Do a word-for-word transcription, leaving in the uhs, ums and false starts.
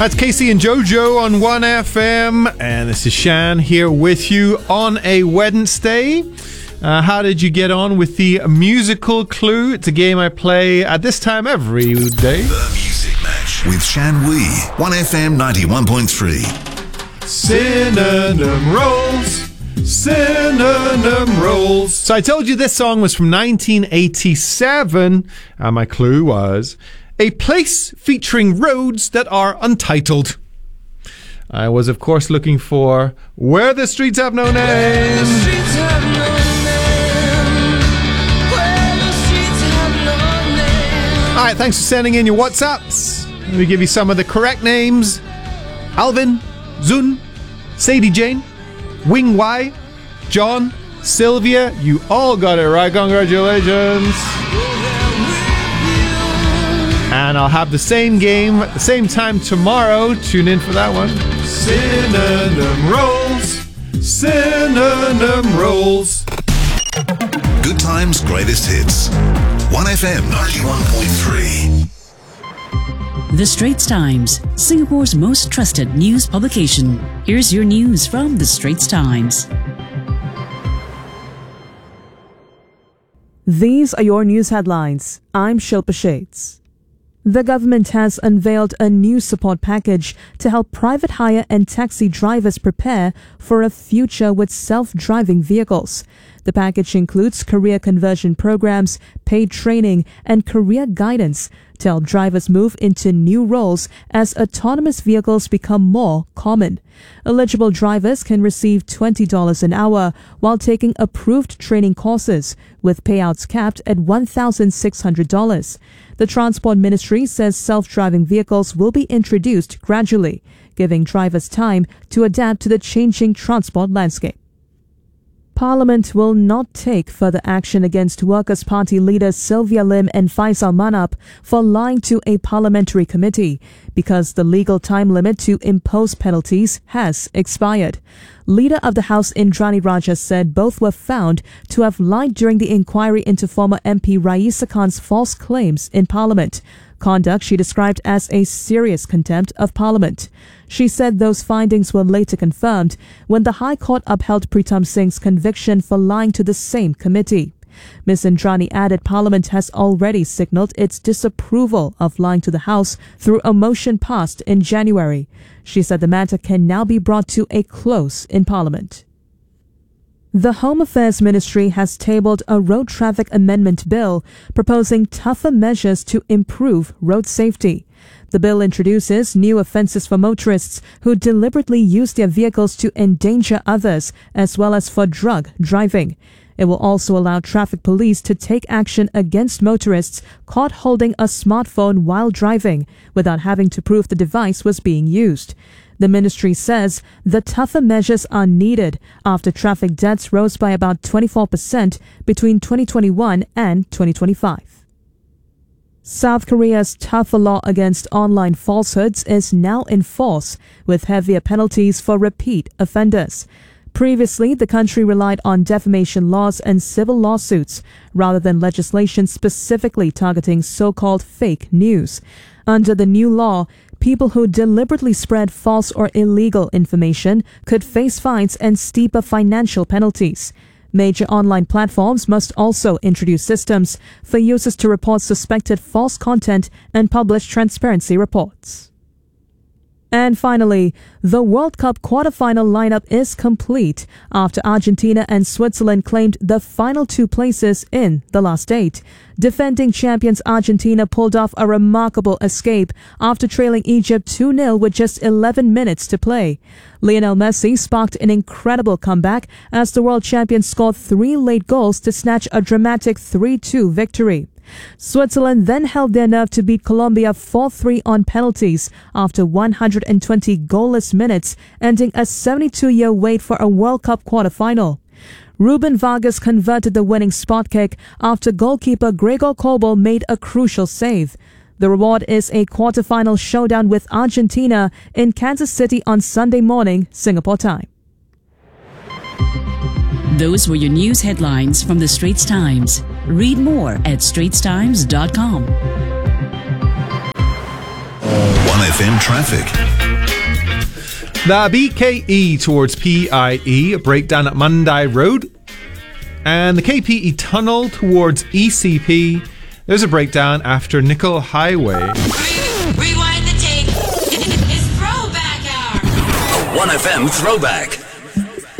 That's Casey and JoJo on one F M, and this is Shan here with you on a Wednesday. Uh, how did you get on with the musical clue? It's a game I play at this time every day. The Music Match with Shan Wee, one F M ninety-one point three. Synonym rolls, synonym rolls. So I told you this song was from nineteen eighty-seven, and my clue was a place featuring roads that are untitled. I was, of course, looking for Where the Streets Have No Name. All right, thanks for sending in your WhatsApps. Let me give you some of the correct names. Alvin, Zun, Sadie Jane, Wing Wai, John, Sylvia. You all got it right. Congratulations. And I'll have the same game at the same time tomorrow. Tune in for that one. Synonym rolls. Synonym rolls. Good times, greatest hits. one F M ninety-one point three. The Straits Times, Singapore's most trusted news publication. Here's your news from The Straits Times. These are your news headlines. I'm Shilpa Shades. The government has unveiled a new support package to help private hire and taxi drivers prepare for a future with self-driving vehicles. The package includes career conversion programs, paid training, and career guidance to help drivers move into new roles as autonomous vehicles become more common. Eligible drivers can receive twenty dollars an hour while taking approved training courses, with payouts capped at one thousand six hundred dollars. The Transport Ministry says self-driving vehicles will be introduced gradually, giving drivers time to adapt to the changing transport landscape. Parliament will not take further action against Workers' Party leaders Sylvia Lim and Faisal Manap for lying to a parliamentary committee because the legal time limit to impose penalties has expired. Leader of the House Indrani Raja said both were found to have lied during the inquiry into former M P Raisa Khan's false claims in Parliament. Conduct she described as a serious contempt of Parliament. She said those findings were later confirmed when the High Court upheld Pritam Singh's conviction for lying to the same committee. Miz Indrani added Parliament has already signalled its disapproval of lying to the House through a motion passed in January. She said the matter can now be brought to a close in Parliament. The Home Affairs Ministry has tabled a road traffic amendment bill proposing tougher measures to improve road safety. The bill introduces new offences for motorists who deliberately use their vehicles to endanger others, as well as for drug driving. It will also allow traffic police to take action against motorists caught holding a smartphone while driving without having to prove the device was being used. The ministry says the tougher measures are needed after traffic deaths rose by about twenty-four percent between twenty twenty-one and twenty twenty-five. South Korea's tougher law against online falsehoods is now in force, with heavier penalties for repeat offenders. Previously, the country relied on defamation laws and civil lawsuits rather than legislation specifically targeting so-called fake news. Under the new law, people who deliberately spread false or illegal information could face fines and steeper financial penalties. Major online platforms must also introduce systems for users to report suspected false content and publish transparency reports. And finally, the World Cup quarterfinal lineup is complete after Argentina and Switzerland claimed the final two places in the last eight. Defending champions Argentina pulled off a remarkable escape after trailing Egypt two nil with just eleven minutes to play. Lionel Messi sparked an incredible comeback as the world champions scored three late goals to snatch a dramatic three two victory. Switzerland then held their nerve to beat Colombia four three on penalties after one hundred twenty goalless minutes, ending a seventy-two-year wait for a World Cup quarterfinal. Ruben Vargas converted the winning spot kick after goalkeeper Gregor Kobel made a crucial save. The reward is a quarterfinal showdown with Argentina in Kansas City on Sunday morning, Singapore time. Those were your news headlines from The Straits Times. Read more at straits times dot com. one F M traffic. The B K E towards P I E, a breakdown at Monday Road. And the K P E tunnel towards E C P, there's a breakdown after Nickel Highway. Rewind the tape. It's throwback hour. A one F M throwback.